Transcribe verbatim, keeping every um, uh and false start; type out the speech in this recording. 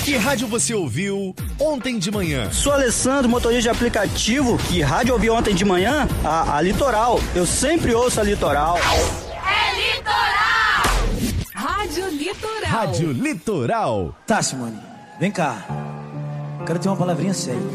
Que rádio você ouviu ontem de manhã? Sou Alessandro, motorista de aplicativo. Que rádio ouvi ontem de manhã? A, a Litoral. Eu sempre ouço a Litoral. É Litoral! Rádio Litoral. Rádio Litoral. Tá, Simone, vem cá. Quero ter uma palavrinha séria.